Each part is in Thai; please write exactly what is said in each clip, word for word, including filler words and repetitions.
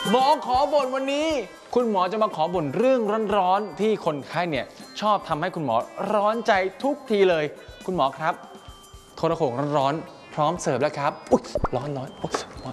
หมอขอบ่นวันนี้คุณหมอจะมาขอบ่นเรื่องร้อนๆที่คนไข้เนี่ยชอบทำให้คุณหมอร้อนใจทุกทีเลยคุณหมอครับโทรโขงร้อนๆพร้อมเสิร์ฟแล้วครับอุ๊ยร้อนร้อนอุ๊ยร้อน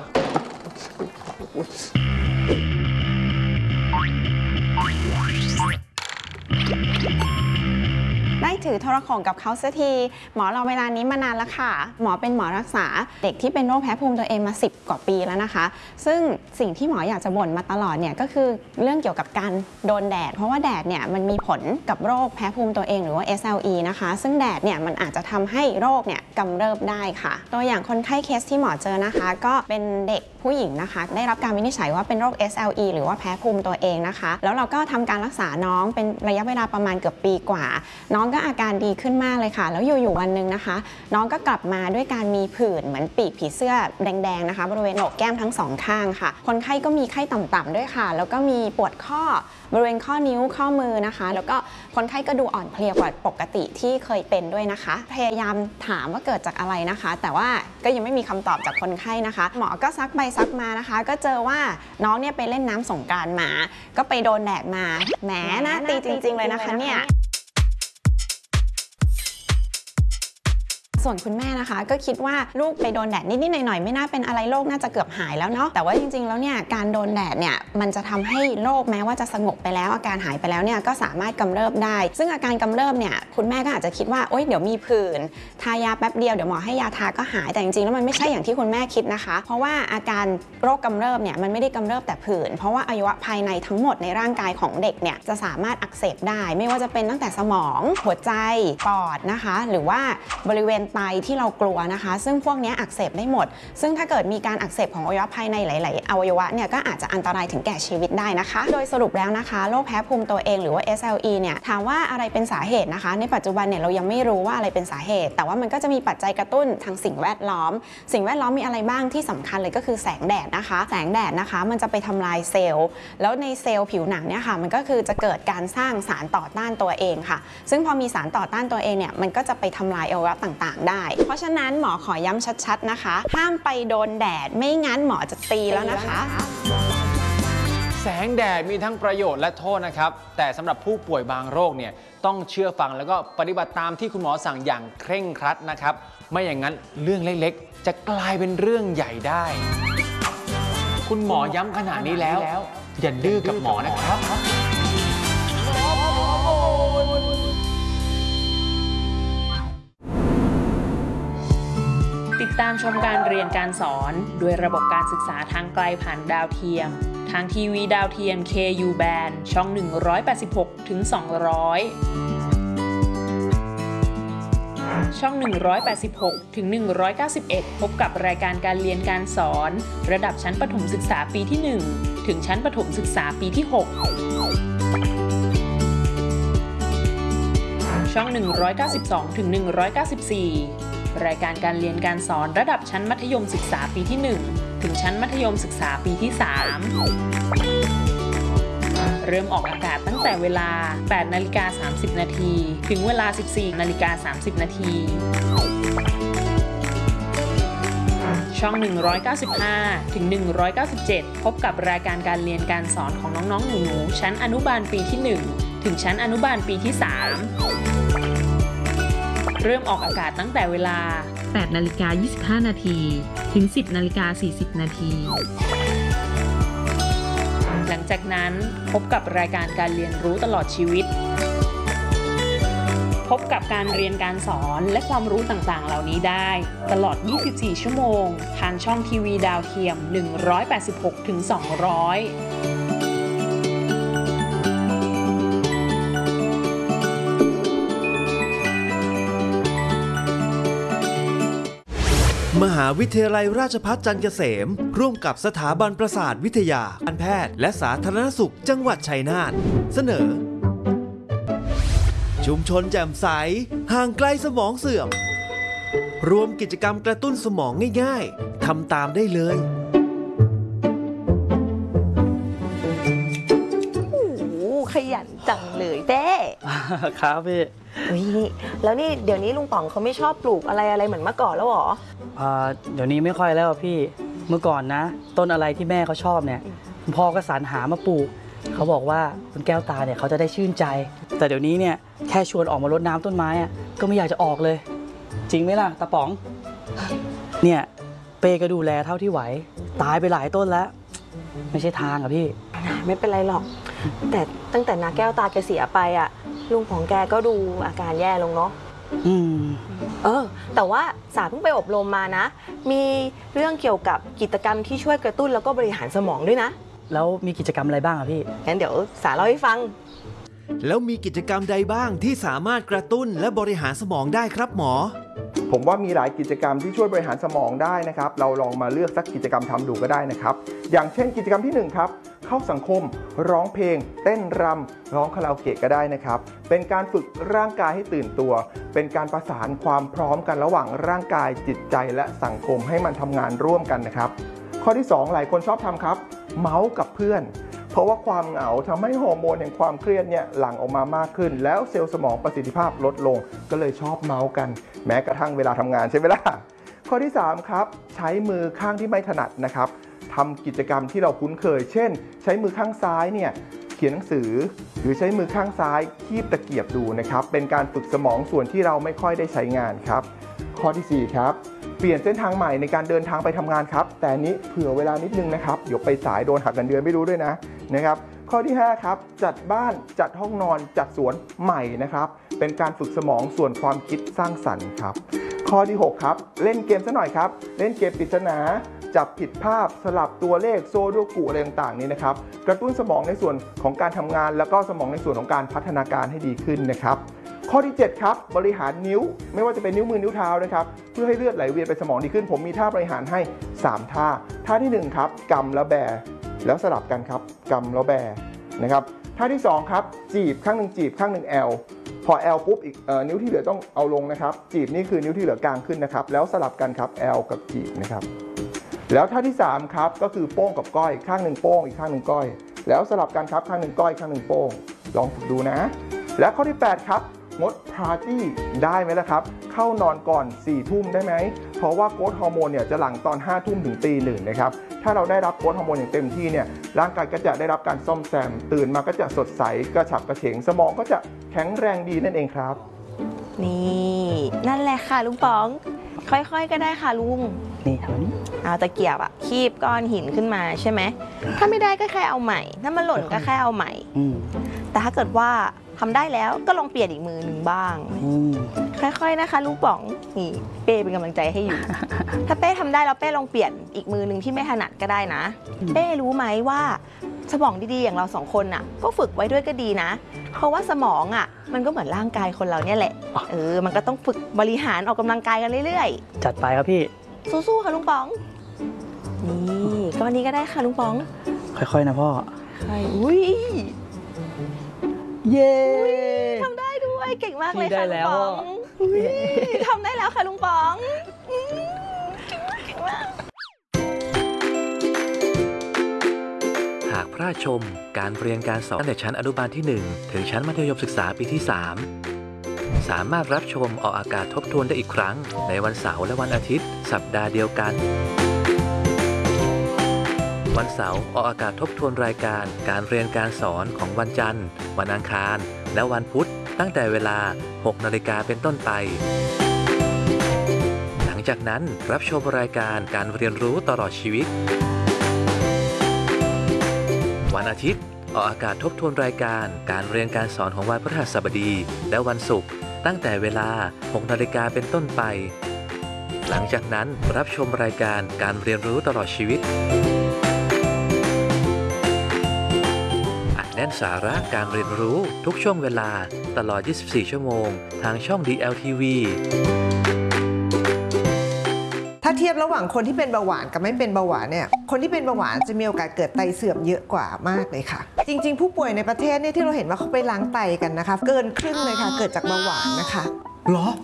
ได้ถือโทรโขงกับเขาสักทีหมอรอเวลานี้มานานแล้วค่ะหมอเป็นหมอรักษาเด็กที่เป็นโรคแพ้ภูมิตัวเองมาสิบกว่าปีแล้วนะคะซึ่งสิ่งที่หมออยากจะบ่นมาตลอดเนี่ยก็คือเรื่องเกี่ยวกับการโดนแดดเพราะว่าแดดเนี่ยมันมีผลกับโรคแพ้ภูมิตัวเองหรือว่า เอส แอล อี นะคะซึ่งแดดเนี่ยมันอาจจะทำให้โรคเนี่ยกำเริบได้ค่ะตัวอย่างคนไข้เคสที่หมอเจอนะคะก็เป็นเด็กผู้หญิงนะคะได้รับการวินิจฉัยว่าเป็นโรค เอส แอล อี หรือว่าแพ้ภูมิตัวเองนะคะแล้วเราก็ทำการรักษาน้องเป็นระยะเวลาประมาณเกือบปีกว่าน้องก็อาการดีขึ้นมากเลยค่ะแล้วอยู่ๆวันหนึ่งนะคะน้องก็กลับมาด้วยการมีผื่นเหมือนปีกผีเสื้อแดงๆนะคะบริเวณโหนกแก้มทั้งสองข้างค่ะคนไข้ก็มีไข้ต่ำๆด้วยค่ะแล้วก็มีปวดข้อบริเวณข้อนิ้วข้อมือนะคะแล้วก็คนไข้ก็ดูอ่อนเพลียกว่าปกติที่เคยเป็นด้วยนะคะพยายามถามว่าเกิดจากอะไรนะคะแต่ว่าก็ยังไม่มีคำตอบจากคนไข้นะคะหมอก็ซักไปซักมานะคะก็เจอว่าน้องเนี่ยไปเล่นน้ำสงกรานต์มาก็ไปโดนแดดมาแหมน่าตีจริงๆเลยนะคะเนี่ยส่วนคุณแม่นะคะก็คิดว่าลูกไปโดนแดดนิดๆหน่อยๆไม่น่าเป็นอะไรโรคน่าจะเกือบหายแล้วเนาะแต่ว่าจริงๆแล้วเนี่ยการโดนแดดเนี่ยมันจะทำให้โรคแม้ว่าจะสงบไปแล้วอาการหายไปแล้วเนี่ยก็สามารถกำเริบได้ซึ่งอาการกำเริบเนี่ยคุณแม่ก็อาจจะคิดว่าโอ๊ยเดี๋ยวมีผื่นทายาแป๊บเดียวเดี๋ยวหมอให้ยาทาก็หายแต่จริงๆแล้วมันไม่ใช่อย่างที่คุณแม่คิดนะคะเพราะว่าอาการโรคกำเริบเนี่ยมันไม่ได้กำเริบแต่ผื่นเพราะว่าอวัยวะภายในทั้งหมดในร่างกายของเด็กเนี่ยจะสามารถอักเสบได้ไม่ว่าจะเป็นตั้งแต่สมองหัวใจปอดนะคะหรือว่าบริเวณไตที่เรากลัวนะคะซึ่งพวกนี้อักเสบได้หมดซึ่งถ้าเกิดมีการอักเสบของอวัยวะภายในหลายๆอวัยวะเนี่ยก็อาจจะอันตรายถึงแก่ชีวิตได้นะคะโดยสรุปแล้วนะคะโรคแพ้ภูมิตัวเองหรือว่า เอส แอล อี เนี่ยถามว่าอะไรเป็นสาเหตุนะคะในปัจจุบันเนี่ยเรายังไม่รู้ว่าอะไรเป็นสาเหตุแต่ว่ามันก็จะมีปัจจัยกระตุ้นทางสิ่งแวดล้อมสิ่งแวดล้อมมีอะไรบ้างที่สำคัญเลยก็คือแสงแดดนะคะแสงแดดนะคะมันจะไปทำลายเซลล์แล้วในเซลล์ผิวหนังเนี่ยค่ะมันก็คือจะเกิดการสร้างสารต่อต้านตัวเองค่ะซึ่งพอมีสารต่อต้านตัวเองเนี่ยมันก็จะไปทำลายอวัยวะต่างๆได้เพราะฉะนั้นหมอขอย้ำชัดๆนะคะห้ามไปโดนแดดไม่งั้นหมอจะตีแล้วนะคะแสงแดดมีทั้งประโยชน์และโทษนะครับแต่สำหรับผู้ป่วยบางโรคเนี่ยต้องเชื่อฟังแล้วก็ปฏิบัติตามที่คุณหมอสั่งอย่างเคร่งครัดนะครับไม่อย่างนั้นเรื่องเล็กๆจะกลายเป็นเรื่องใหญ่ได้คุณหมอย้ำขนาดนี้แล้วอย่าดื้อกับหมอนะครับติดตามชมการเรียนการสอนด้วยระบบการศึกษาทางไกลผ่านดาวเทียมทางทีวีดาวเทียม เค ยู Band ช่อง หนึ่งร้อยแปดสิบหกถึงสองร้อย ช่อง หนึ่งร้อยแปดสิบหกถึงหนึ่งร้อยเก้าสิบเอ็ด พบกับรายการการเรียนการสอนระดับชั้นประถมศึกษาปีที่ หนึ่ง ถึงชั้นประถมศึกษาปีที่ หก ช่อง หนึ่งร้อยเก้าสิบสองถึงหนึ่งร้อยเก้าสิบสี่รายการการเรียนการสอนระดับชั้นมัธยมศึกษาปีที่ หนึ่ง ถึงชั้นมัธยมศึกษาปีที่ สาม เริ่มออกอากาศตั้งแต่เวลา แปดนาฬิกาสามสิบนาทีถึงเวลา สิบสี่นาฬิกาสามสิบนาทีช่อง หนึ่งร้อยเก้าสิบห้าถึงหนึ่งร้อยเก้าสิบเจ็ด พบกับรายการการเรียนการสอนของน้องๆหนูๆชั้นอนุบาลปีที่ หนึ่ง ถึงชั้นอนุบาลปีที่ สามเริ่มออกอากาศตั้งแต่เวลา แปดนาฬิกายี่สิบห้านาทีถึง สิบนาฬิกาสี่สิบนาทีหลังจากนั้นพบกับรายการการเรียนรู้ตลอดชีวิตพบกับการเรียนการสอนและความรู้ต่างๆเหล่านี้ได้ตลอดยี่สิบสี่ชั่วโมงทางช่องทีวีดาวเทียม หนึ่งร้อยแปดสิบหกถึงสองร้อยมหาวิทยาลัยราชภัฏจันทร์เกษมร่วมกับสถาบันประสาทวิทยาการแพทย์และสาธารณสุขจังหวัดชัยนาทเสนอชุมชนแจ่มใสห่างไกลสมองเสื่อมรวมกิจกรรมกระตุ้นสมองง่ายๆทำตามได้เลยโอ้โหขยันจังเลยเต้ครับพี่เฮ้ยนี่แล้วนี่เดี๋ยวนี้ลุงป๋องเขาไม่ชอบปลูกอะไรอะไรเหมือนเมื่อก่อนแล้วหรออ่าเดี๋ยวนี้ไม่ค่อยแล้วพี่เมื่อก่อนนะ ต้นอะไรที่แม่เขาชอบเนี่ยคุณพ่อก็สรรหามาปลูกเขาบอกว่าคุณแก้วตาเนี่ยเขาจะได้ชื่นใจ แต่เดี๋ยวนี้เนี่ยแค่ชวนออกมารดน้ำต้นไม้อะก็ไม่อยากจะออกเลย จริงไหมล่ะตาป๋องเนี่ยเป้ก็ดูแลเท่าที่ไหวตายไปหลายต้นแล้วไม่ใช่ทางอะพี่ไม่เป็นไรหรอก แต่ตั้งแต่นาแก้วตาแกเสียไปอ่ะลุงของแกก็ดูอาการแย่ลงเนาะอืมเออ แต่ว่าสาเพิ่งไปอบรมมานะ มีเรื่องเกี่ยวกับกิจกรรมที่ช่วยกระตุ้นแล้วก็บริหารสมองด้วยนะแล้วมีกิจกรรมอะไรบ้างอะพี่งั้นเดี๋ยวสาเล่าให้ฟังแล้วมีกิจกรรมใดบ้างที่สามารถกระตุ้นและบริหารสมองได้ครับหมอผมว่ามีหลายกิจกรรมที่ช่วยบริหารสมองได้นะครับเราลองมาเลือกสักกิจกรรมทำดูก็ได้นะครับอย่างเช่นกิจกรรมที่หนึ่งครับเข้าสังคมร้องเพลงเต้นรำร้องคาราโอเกะก็ได้นะครับเป็นการฝึกร่างกายให้ตื่นตัวเป็นการประสานความพร้อมกันระหว่างร่างกายจิตใจและสังคมให้มันทำงานร่วมกันนะครับข้อที่สองหลายคนชอบทำครับเมาส์กับเพื่อนเพราะว่าความเหงาทำให้ฮอร์โมนแห่งความเครียดเนี่ยหลั่งออกมามากขึ้นแล้วเซลล์สมองประสิทธิภาพลดลงก็เลยชอบเมาส์กันแม้กระทั่งเวลาทำงานใช่ไหมล่ะข้อที่สามครับใช้มือข้างที่ไม่ถนัดนะครับทำกิจกรรมที่เราคุ้นเคยเช่นใช้มือข้างซ้ายเนี่ยเขียนหนังสือหรือใช้มือข้างซ้ายคีบตะเกียบดูนะครับเป็นการฝึกสมองส่วนที่เราไม่ค่อยได้ใช้งานครับข้อที่สี่ครับเปลี่ยนเส้นทางใหม่ในการเดินทางไปทำงานครับแต่นี้เผื่อเวลานิดนึงนะครับเดี๋ยวไปสายโดนหักเงินเดือนไม่รู้ด้วยนะนะครับข้อที่ห้าครับจัดบ้านจัดห้องนอนจัดสวนใหม่นะครับเป็นการฝึกสมองส่วนความคิดสร้างสรรค์ครับข้อที่หกครับเล่นเกมซะหน่อยครับเล่นเกมปริศนาจับผิดภาพสลับตัวเลขโซโดกุอะไรต่างๆนี้นะครับกระตุ้นสมองในส่วนของการทำงานแล้วก็สมองในส่วนของการพัฒนาการให้ดีขึ้นนะครับข้อที่เจ็ดครับบริหารนิ้วไม่ว่าจะเป็นนิ้วมือนิ้วเท้านะครับเพื่อให้เลือดไหลเวียนไปสมองดีขึ้นผมมีท่าบริหารให้สามท่าท่าที่หนึ่งครับกำแล้วแบแล้วสลับกันครับกำแล้วแบนะครับท่าที่สองครับจีบข้างหนึ่งจีบข้างหนึ่งแอลพอแอลปุ๊บอีกเอ่อนิ้วที่เหลือต้องเอาลงนะครับจีบนี่คือนิ้วที่เหลือกลางขึ้นนะครับแล้วสลับกันครับแอลกับจีบนะครับแล้วท่าที่สามครับก็คือโป้งกับก้อยข้างหนึ่งโป้งอีกข้างหนึ่งก้อยแล้วสลับกันครับข้างหนึ่งก้อยข้างหนึ่งโป้งลองฝึกดูนะและข้อที่แปดครับงดปาร์ตี้ได้ไหมล่ะครับเข้านอนก่อนสี่ทุ่มได้ไหมเพราะว่าโกรทฮอร์โมนเนี่ยจะหลั่งตอนห้าทุ่มถึงตีหนึ่งนะครับถ้าเราได้รับโกรทฮอร์โมนอย่างเต็มที่เนี่ยร่างกายก็จะได้รับการซ่อมแซมตื่นมาก็จะสดใสกระฉับกระเฉงสมองก็จะแข็งแรงดีนั่นเองครับนี่นั่นแหละค่ะลุงป๋องค่อยๆก็ได้ค่ะลุงนี่ทำนี้เอาตะเกียบอะคีบก้อนหินขึ้นมาใช่ไหมถ้าไม่ได้ก็แค่เอาใหม่ถ้ามันหล่นก็แค่เอาใหม่แต่ถ้าเกิดว่าทำได้แล้วก็ลองเปลี่ยนอีกมือหนึ่งบ้างค่อยๆนะคะลุงป๋องนี่เป้เป็นกำลังใจให้อยู่ ถ้าเป้ทำได้แล้วเป้ลองเปลี่ยนอีกมือหนึ่งที่ไม่ถนัดก็ได้นะเป้รู้ไหมว่าสมองดีๆอย่างเราสองคนน่ะก็ฝึกไว้ด้วยก็ดีนะเพราะว่าสมองอ่ะมันก็เหมือนร่างกายคนเราเนี่ยแหละเออมันก็ต้องฝึกบริหารออกกำลังกายกันเรื่อยๆจัดไปครับพี่สู้ๆค่ะลุงป๋องนี่ก็วันนี้ก็ได้ค่ะลุงป๋องค่อยๆนะพ่อค่อยอุ้ยเย้ทำได้ด้วยเก่งมากเลยค่ะลุงป๋องทำได้แล้วค่ะลุงป๋องเก่งมากหากพลาดชมการเรียนการสอนตั้งแต่ชั้นอนุบาลที่หนึ่งถึงชั้นมัธยมศึกษาปีที่สามสามารถรับชมออกอากาศทบทวนได้อีกครั้งในวันเสาร์และวันอาทิตย์สัปดาห์เดียวกันวันเสาร์ออกอากาศทบทวนรายการการเรียนการสอนของวันจันทร์วันอังคารและวันพุธตั้งแต่เวลา หกนาฬิกาเป็นต้นไปหลังจากนั้นรับชมรายการการเรียนรู้ตลอดชีวิตวันอาทิตย์ออกอากาศทบทวนรายการการเรียนการสอนของวันพฤหัสบดีและวันศุกร์ตั้งแต่เวลา หกนาฬิกาเป็นต้นไปหลังจากนั้นรับชมรายการการเรียนรู้ตลอดชีวิตอัดแน่นสาระการเรียนรู้ทุกช่วงเวลาตลอดยี่สิบสี่ชั่วโมงทางช่อง ดี แอล ที วีถ้าเทียบระหว่างคนที่เป็นเบาหวานกับไม่เป็นเบาหวานเนี่ยคนที่เป็นเบาหวานจะมีโอกาสเกิดไตเสื่อมเยอะกว่ามากเลยค่ะจริงๆผู้ป่วยในประเทศเนี่ยที่เราเห็นว่าเขาไปล้างไตกันนะคะเกินครึ่งเลยค่ะเกิดจากเบาหวานนะคะหรอ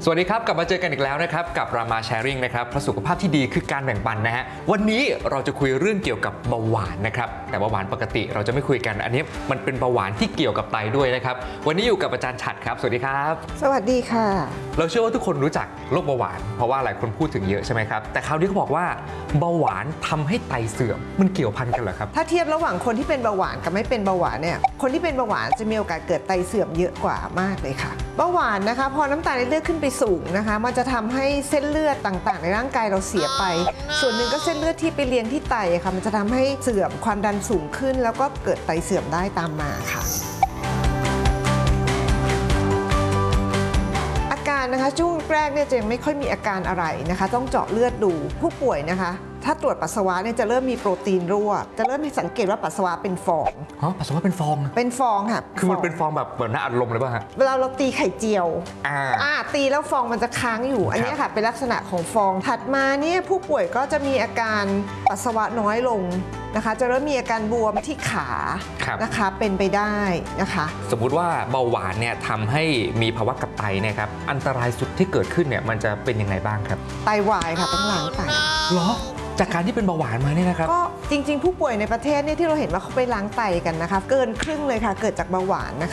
สวัสดีครับกลับมาเจอกันอีกแล้วนะครับกับรามาแชร์ริ่งนะครับเพราะสุขภาพที่ดีคือการแบ่งปันนะฮะวันนี้เราจะคุยเรื่องเกี่ยวกับเบาหวานนะครับแต่เบาหวานปกติเราจะไม่คุยกันอันนี้มันเป็นเบาหวานที่เกี่ยวกับไตด้วยนะครับวันนี้อยู่กับอาจารย์ฉัตรครับสวัสดีครับสวัสดีค่ะเราเชื่อว่าทุกคนรู้จักโรคเบาหวานเพราะว่าหลายคนพูดถึงเยอะใช่ไหมครับแต่คราวนี้เขาบอกว่าเบาหวานทำให้ไตเสื่อมมันเกี่ยวพันกันเหรอครับถ้าเทียบระหว่างคนที่เป็นเบาหวานกับไม่เป็นเบาหวานเนี่ยคนที่เป็นเบาหวานจะมีโอกาสเกิดไตเสื่อมเยอะกว่ามากเลยค่ะเบาหวานนะคะพอน้ำตาลในเลือดขึ้นไปสูงนะคะมันจะทำให้เส้นเลือดต่างๆในร่างกายเราเสียไปส่วนหนึ่งก็เส้นเลือดที่ไปเลี้ยงที่ไตค่ะมันจะทำให้เสื่อมความดันสูงขึ้นแล้วก็เกิดไตเสื่อมได้ตามมาค่ะอาการนะคะช่วงแรกเนี่ยจะยังไม่ค่อยมีอาการอะไรนะคะต้องเจาะเลือดดูผู้ป่วยนะคะถ้าตรวจปัสสาวะเนี่ยจะเริ่มมีโปรตีนรั่วจะเริ่มให้สังเกตว่าปัสสาวะเป็นฟองอ๋อปัสสาวะเป็นฟองเป็นฟองค่ะคือมันเป็นฟองแบบเหมือนน้ำอัดลมเลยป่ะฮะเวลาเราตีไข่เจียวอ่าอ่าตีแล้วฟองมันจะค้างอยู่อันนี้ค่ะเป็นลักษณะของฟองถัดมาเนี่ยผู้ป่วยก็จะมีอาการปัสสาวะน้อยลงนะคะจะเริ่มมีอาการบวมที่ขานะคะเป็นไปได้นะคะสมมุติว่าเบาหวานเนี่ยทำให้มีภาวะกับไตเนี่ยครับอันตรายสุดที่เกิดขึ้นเนี่ยมันจะเป็นยังไงบ้างครับไตวายค่ะต้องล้างไตเหรอจากการที่เป็นเบาหวานมาเนี่ยนะครับก็จริงๆผู้ป่วยในประเทศเนี่ยที่เราเห็นว่าเขาไปล้างไตกันนะคะเกินครึ่งเลยค่ะเกิดจากเบาหวานนะคะ